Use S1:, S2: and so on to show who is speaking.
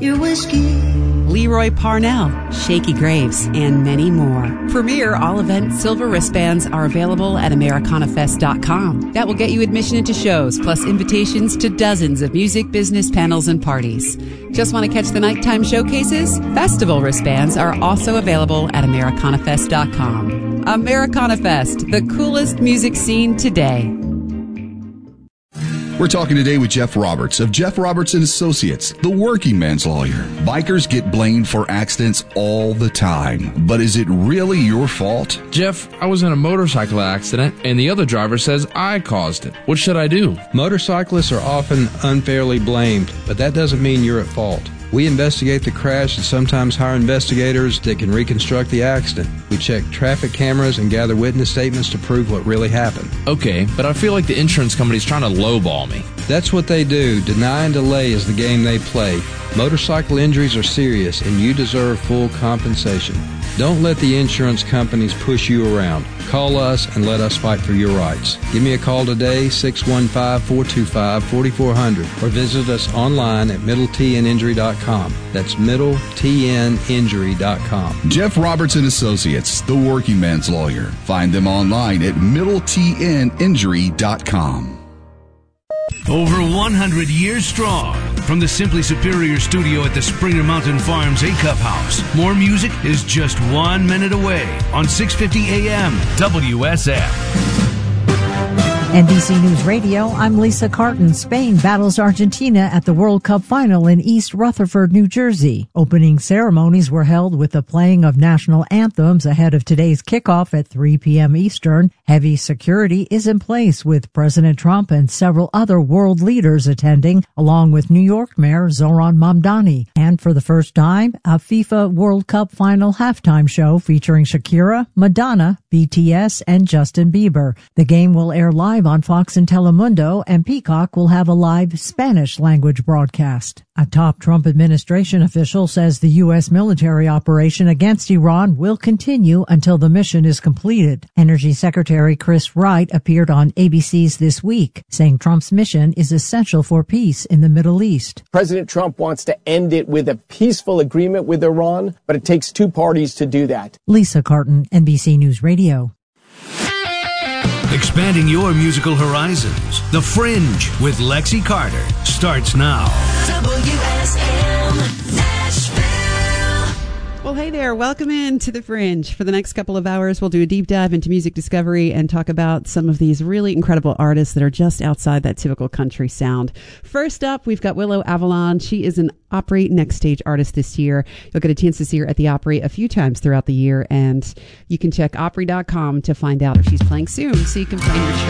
S1: your whiskey.
S2: Leroy Parnell, Shaky Graves, and many more. Premier all-event silver wristbands are available at AmericanaFest.com. That will get you admission into shows, plus invitations to dozens of music, business, panels, and parties. Just want to catch the nighttime showcases? Festival wristbands are also available at AmericanaFest.com. Americana Fest, the coolest music scene today.
S3: We're talking today with Jeff Roberts of Jeff Roberts & Associates, the working man's lawyer. Bikers get blamed for accidents all the time, but is it really your fault?
S4: Jeff, I was in a motorcycle accident, and the other driver says I caused it. What should I do?
S5: Motorcyclists are often unfairly blamed, but that doesn't mean you're at fault. We investigate the crash and sometimes hire investigators that can reconstruct the accident. We check traffic cameras and gather witness statements to prove what really happened.
S4: Okay, but I feel like the insurance company's trying to lowball me.
S5: That's what they do. Deny and delay is the game they play. Motorcycle injuries are serious, and you deserve full compensation. Don't let the insurance companies push you around. Call us and let us fight for your rights. Give me a call today, 615-425-4400, or visit us online at middletninjury.com. That's middletninjury.com.
S3: Jeff Roberts & Associates, the working man's lawyer. Find them online at middletninjury.com.
S6: Over 100 years strong. From the Simply Superior studio at the Springer Mountain Farms A-Cup House, more music is just 1 minute away on 650 AM WSF.
S7: NBC News Radio, I'm Lisa Carton. Spain battles Argentina at the World Cup final in East Rutherford, New Jersey. Opening ceremonies were held with the playing of national anthems ahead of today's kickoff at 3 p.m. Eastern. Heavy security is in place with President Trump and several other world leaders attending, along with New York Mayor Zoran Mamdani. And for the first time, a FIFA World Cup final halftime show featuring Shakira, Madonna, BTS, and Justin Bieber. The game will air live on Fox and Telemundo, and Peacock will have a live Spanish language broadcast. A top Trump administration official says the U.S. military operation against Iran will continue until the mission is completed. Energy Secretary Chris Wright appeared on ABC's This Week, saying Trump's mission is essential for peace in the Middle East.
S8: President Trump wants to end it with a peaceful agreement with Iran, but it takes two parties to do that.
S7: Lisa Carton, NBC News Radio.
S6: Expanding your musical horizons. The Fringe with Lexi Carter starts now.
S1: WSM Nashville.
S2: Well, hey there. Welcome in to The Fringe. For the next couple of hours, we'll do a deep dive into music discovery and talk about some of these really incredible artists that are just outside that typical country sound. First up, we've got Willow Avalon. She is an Opry Next Stage artist this year. You'll get a chance to see her at the Opry a few times throughout the year, and you can check Opry.com to find out if she's playing soon, so you can plan your trip.